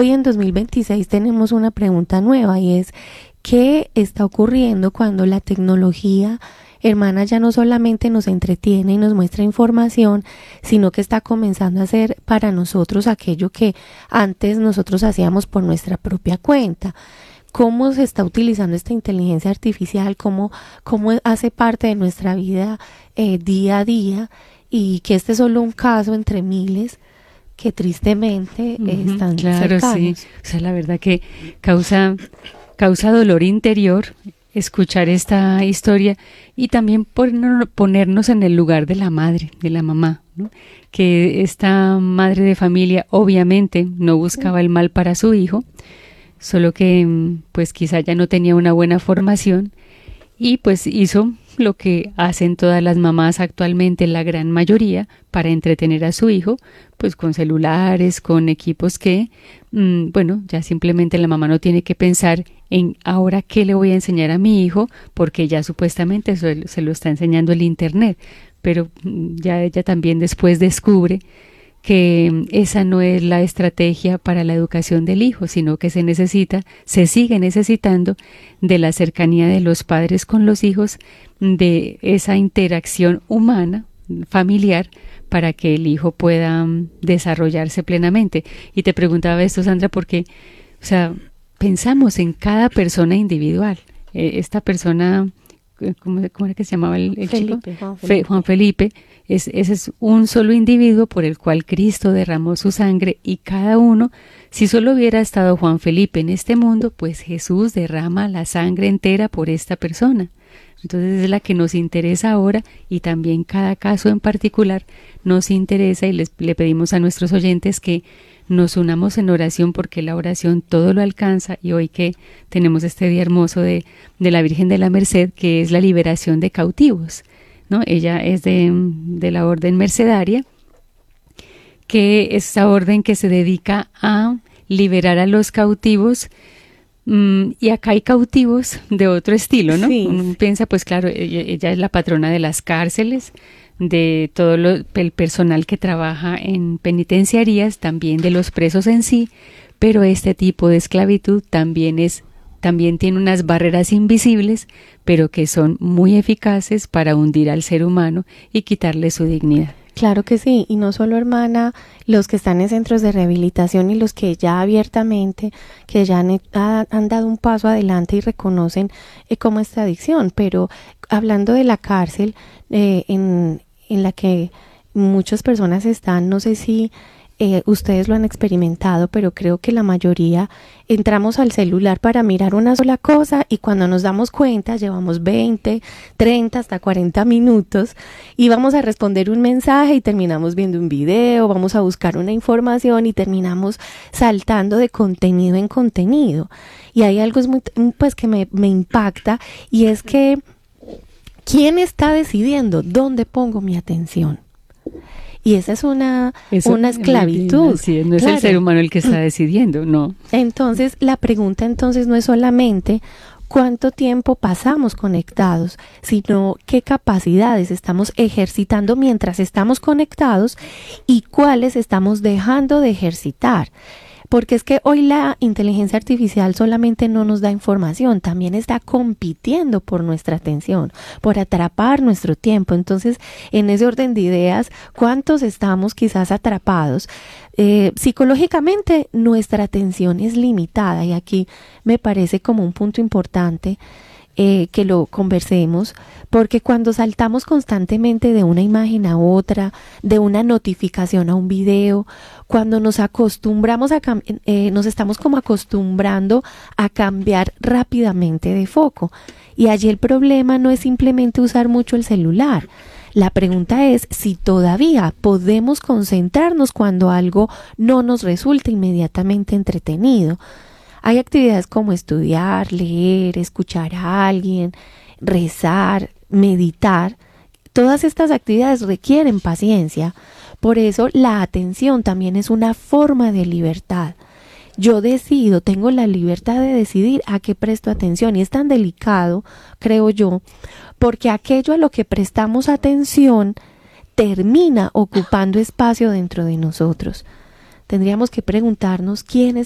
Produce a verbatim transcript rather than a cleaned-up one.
hoy en dos mil veintiséis tenemos una pregunta nueva y es, ¿qué está ocurriendo cuando la tecnología, hermana, ya no solamente nos entretiene y nos muestra información, sino que está comenzando a hacer para nosotros aquello que antes nosotros hacíamos por nuestra propia cuenta? ¿Cómo se está utilizando esta inteligencia artificial? ¿Cómo, cómo hace parte de nuestra vida eh, día a día? Y que este es solo un caso entre miles que tristemente uh-huh, eh, están claro, cercanos. Sí. O sea, la verdad que causa, causa dolor interior escuchar esta historia y también ponernos en el lugar de la madre, de la mamá, ¿no? Que esta madre de familia obviamente no buscaba el mal para su hijo, solo que pues quizá ya no tenía una buena formación y pues hizo lo que hacen todas las mamás actualmente, la gran mayoría, para entretener a su hijo, pues con celulares, con equipos que, mmm, bueno, ya simplemente la mamá no tiene que pensar en ahora qué le voy a enseñar a mi hijo, porque ya supuestamente se, se lo está enseñando el internet, pero ya ella también después descubre que esa no es la estrategia para la educación del hijo, sino que se necesita, se sigue necesitando de la cercanía de los padres con los hijos, de esa interacción humana, familiar, para que el hijo pueda um, desarrollarse plenamente. Y te preguntaba esto, Sandra, porque, o sea, pensamos en cada persona individual. Eh, esta persona, ¿cómo, cómo era que se llamaba el, el Felipe, chico? Juan Felipe. Fe, Juan Felipe. Es, ese es un solo individuo por el cual Cristo derramó su sangre y cada uno, si solo hubiera estado Juan Felipe en este mundo, pues Jesús derrama la sangre entera por esta persona. Entonces es la que nos interesa ahora y también cada caso en particular nos interesa y les, le pedimos a nuestros oyentes que nos unamos en oración porque la oración todo lo alcanza y hoy que tenemos este día hermoso de, de la Virgen de la Merced, que es la liberación de cautivos, ¿no? Ella es de, de la orden mercedaria, que es esa orden que se dedica a liberar a los cautivos. Mm, y acá hay cautivos de otro estilo, ¿no? Sí. Uno piensa, pues claro, ella, ella es la patrona de las cárceles, de todo lo, el personal que trabaja en penitenciarías, también de los presos en sí, pero este tipo de esclavitud también es, también tiene unas barreras invisibles, pero que son muy eficaces para hundir al ser humano y quitarle su dignidad. Claro que sí, y no solo, hermana, los que están en centros de rehabilitación y los que ya abiertamente, que ya han, han dado un paso adelante y reconocen eh, como esta adicción, pero hablando de la cárcel eh, en, en la que muchas personas están, no sé si eh, ustedes lo han experimentado, pero creo que la mayoría entramos al celular para mirar una sola cosa y cuando nos damos cuenta llevamos veinte, treinta, hasta cuarenta minutos y vamos a responder un mensaje y terminamos viendo un video, vamos a buscar una información y terminamos saltando de contenido en contenido. Y hay algo es muy, pues que me, me impacta y es que ¿quién está decidiendo dónde pongo mi atención? Y esa es una, Eso, una esclavitud. Sí, no es claro. el ser humano el que está decidiendo, no. Entonces, la pregunta entonces no es solamente cuánto tiempo pasamos conectados, sino qué capacidades estamos ejercitando mientras estamos conectados y cuáles estamos dejando de ejercitar. Porque es que hoy la inteligencia artificial solamente no nos da información, también está compitiendo por nuestra atención, por atrapar nuestro tiempo. Entonces, en ese orden de ideas, ¿cuántos estamos quizás atrapados? Eh, psicológicamente, nuestra atención es limitada y aquí me parece como un punto importante Eh, que lo conversemos, porque cuando saltamos constantemente de una imagen a otra, de una notificación a un video, cuando nos acostumbramos a, eh, nos estamos como acostumbrando a cambiar rápidamente de foco. Y allí el problema no es simplemente usar mucho el celular. La pregunta es si todavía podemos concentrarnos cuando algo no nos resulta inmediatamente entretenido. Hay actividades como estudiar, leer, escuchar a alguien, rezar, meditar. Todas estas actividades requieren paciencia. Por eso la atención también es una forma de libertad. Yo decido, tengo la libertad de decidir a qué presto atención y es tan delicado, creo yo, porque aquello a lo que prestamos atención termina ocupando espacio dentro de nosotros. Tendríamos que preguntarnos quién